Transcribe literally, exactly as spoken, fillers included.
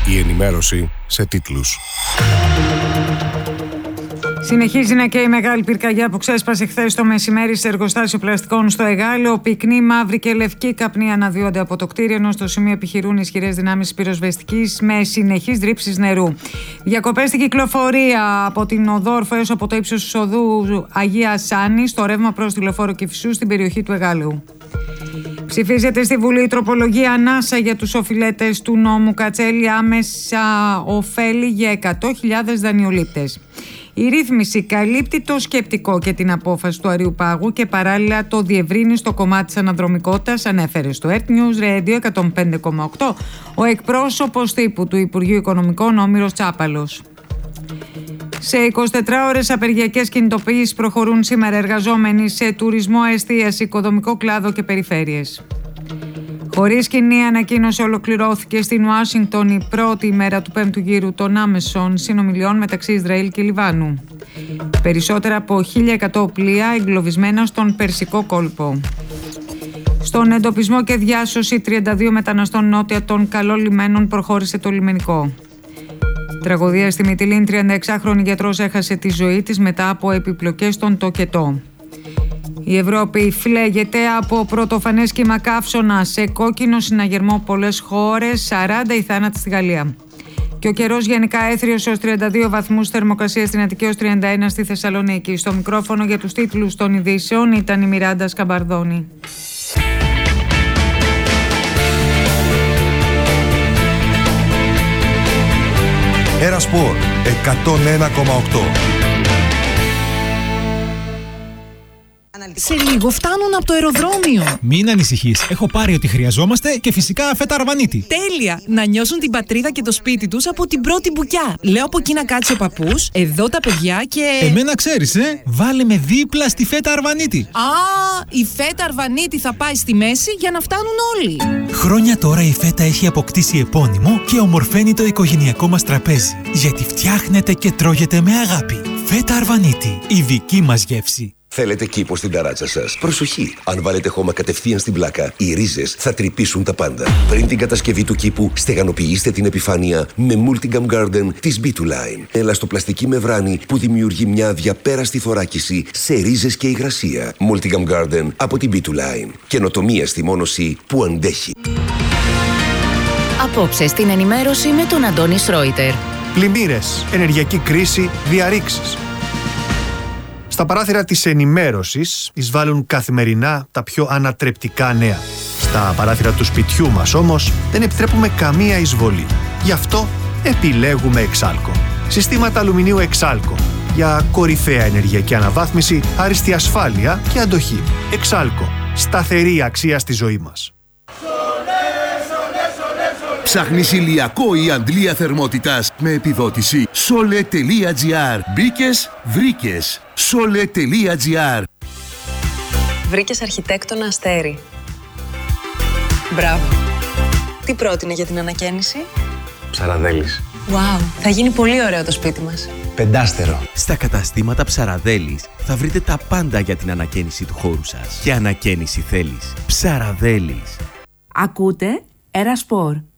Η ενημέρωση σε τίτλους. Συνεχίζει να καίει η μεγάλη πυρκαγιά που ξέσπασε χθες το μεσημέρι σε εργοστάσιο πλαστικών στο Εγάλεο. Πυκνή, μαύρη και λευκή καπνοί αναδύονται από το κτίριο, ενώ στο σημείο επιχειρούν ισχυρές δυνάμεις πυροσβεστικής με συνεχείς ρήψεις νερού. Διακοπές στην κυκλοφορία από την Οδόρφο έως από το ύψος της οδού Αγία Σάνη στο ρεύμα προς τη λεωφόρο Κηφισού στην περιοχή του Εγάλεου. Ψηφίζεται στη Βουλή η τροπολογία ανάσα για τους οφειλέτες του νόμου Κατσέλη, άμεσα ωφέλη για εκατό χιλιάδες δανειολήπτες. Η ρύθμιση καλύπτει το σκεπτικό και την απόφαση του Αριουπάγου και παράλληλα το διευρύνει στο κομμάτι της αναδρομικότητας, ανέφερε στο Earth News Radio εκατόν πέντε κόμμα οκτώ ο εκπρόσωπος τύπου του Υπουργείου Οικονομικών Όμηρος Τσάπαλος. Σε εικοσιτετράωρες απεργιακές κινητοποιήσεις προχωρούν σήμερα εργαζόμενοι σε τουρισμό, εστίαση, οικοδομικό κλάδο και περιφέρειες. Χωρίς κοινή ανακοίνωση ολοκληρώθηκε στην Ουάσιγκτον η πρώτη ημέρα του πέμπτου γύρου των άμεσων συνομιλιών μεταξύ Ισραήλ και Λιβάνου. Περισσότερα από χίλια εκατό πλοία εγκλωβισμένα στον Περσικό κόλπο. Στον εντοπισμό και διάσωση τριάντα δύο μεταναστών νότια των καλών λιμένων προχώρησε το λιμενικό. Τραγωδία στη Μυτιλήνη, τριανταεξάχρονη γιατρός έχασε τη ζωή της μετά από επιπλοκές στον τοκετό. Η Ευρώπη φλέγεται από πρωτοφανές κύμα καύσωνα σε κόκκινο συναγερμό πολλές χώρες, σαράντα οι θάνατοι στη Γαλλία. Και ο καιρός γενικά έθριος έως τριάντα δύο βαθμούς, θερμοκρασία στην Αττική έως τριάντα ένα στη Θεσσαλονίκη. Στο μικρόφωνο για τους τίτλους των ειδήσεων ήταν η Μιράντα Σκαμπαρδόνη. Ένα Σπορ εκατόν ένα κόμμα οκτώ. Σε λίγο φτάνουν από το αεροδρόμιο. Μην ανησυχείς, έχω πάρει ό,τι χρειαζόμαστε και φυσικά φέτα αρβανίτη. Τέλεια! Να νιώσουν την πατρίδα και το σπίτι τους από την πρώτη μπουκιά. Λέω από εκεί να κάτσει ο παππούς, εδώ τα παιδιά και... Εμένα ξέρεις, ε! Βάλε με δίπλα στη φέτα αρβανίτη. Α, η φέτα αρβανίτη θα πάει στη μέση για να φτάνουν όλοι. Χρόνια τώρα η φέτα έχει αποκτήσει επώνυμο και ομορφαίνει το οικογενειακό μας τραπέζι. Γιατί φτιάχνεται και τρώγεται με αγάπη. Φέτα αρβανίτη, η δική μας γεύση. Θέλετε κήπο στην ταράτσα σας? Προσοχή! Αν βάλετε χώμα κατευθείαν στην πλάκα, οι ρίζες θα τρυπήσουν τα πάντα. Πριν την κατασκευή του κήπου, στεγανοποιήστε την επιφάνεια με Multigam Garden της μπι του Line. Ελαστοπλαστική μεμβράνη που δημιουργεί μια διαπέραστη θωράκιση σε ρίζες και υγρασία. Multigam Garden από την μπι του Line. Καινοτομία στη μόνωση που αντέχει. Απόψε στην ενημέρωση με τον Αντώνη Σρόιτερ. Πλημμύρες, ενεργειακή κρίση, διαρρήξεις. Στα παράθυρα της ενημέρωσης εισβάλλουν καθημερινά τα πιο ανατρεπτικά νέα. Στα παράθυρα του σπιτιού μας όμως δεν επιτρέπουμε καμία εισβολή. Γι' αυτό επιλέγουμε Εξάλκο. Συστήματα αλουμινίου Εξάλκο για κορυφαία ενεργειακή αναβάθμιση, άριστη ασφάλεια και αντοχή. Εξάλκο. Σταθερή αξία στη ζωή μας. Ψάχνεις ηλιακό ή αντλία θερμότητας με επιδότηση? Sole τελεία τζι άρ. Μπήκες, βρήκες. Sole τελεία τζι άρ. Βρήκες αρχιτέκτονα Αστέρι. Μπράβο. Τι πρότεινε για την ανακαίνιση? Ψαραδέλης. Wow, θα γίνει πολύ ωραίο το σπίτι μας. Πεντάστερο. Στα καταστήματα Ψαραδέλης θα βρείτε τα πάντα για την ανακαίνιση του χώρου σας. Και ανακαίνιση θέλεις? Ψαραδέλης. Ακούτε Ένα Σπορ.